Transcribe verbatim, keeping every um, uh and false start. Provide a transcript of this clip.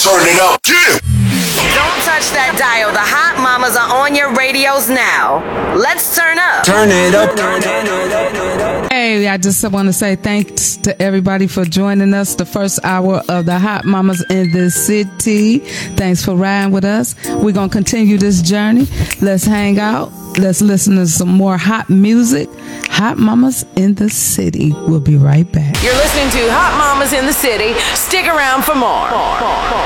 Turn it up. Yeah. Don't touch that dial. The hot mamas are on your radios now. Let's turn up. Turn it up. Turn it up. Hey, I just want to say thanks to everybody for joining us the first hour of the Hot Mamas in the City. Thanks for riding with us. We're going to continue this journey. Let's hang out. Let's listen to some more hot music. Hot Mamas in the City. We'll be right back. You're listening to Hot Mamas in the City. Stick around for more.